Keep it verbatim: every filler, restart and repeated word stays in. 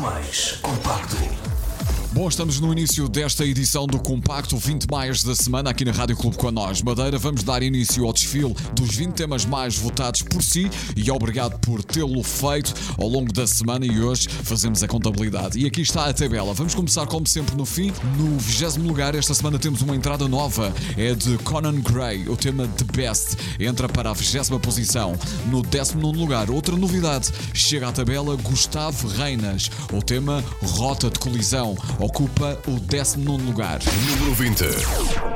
mais compacto. Bom, estamos no início desta edição do Compacto vinte mais da semana aqui na Rádio Clube com a Nós Madeira. Vamos dar início ao desfile dos vinte temas mais votados por si e obrigado por tê-lo feito ao longo da semana e hoje fazemos a contabilidade. E aqui está a tabela. Vamos começar como sempre no fim. No vigésimo lugar esta semana temos uma entrada nova. É de Conan Gray, o tema The Best. Entra para a vigésima posição. No décimo nono lugar, outra novidade. Chega à tabela Gustavo Reinas. O tema Rota de Colisão. Ocupa o décimo nono lugar. Número vinte.